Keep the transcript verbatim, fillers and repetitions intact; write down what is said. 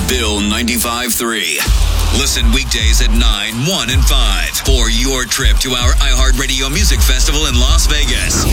Bill ninety-five three. Listen weekdays at nine, one, and five for your trip to our iHeartRadio Music Festival in Las Vegas.